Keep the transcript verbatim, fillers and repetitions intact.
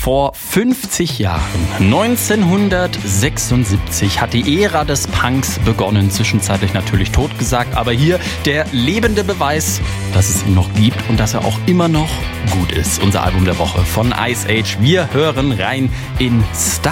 Vor fünfzig Jahren, neunzehnhundertsechsundsiebzig, hat die Ära des Punks begonnen. Zwischenzeitlich natürlich totgesagt, aber hier der lebende Beweis, dass es ihn noch gibt und dass er auch immer noch gut ist. Unser Album der Woche von Ice Age. Wir hören rein in Star.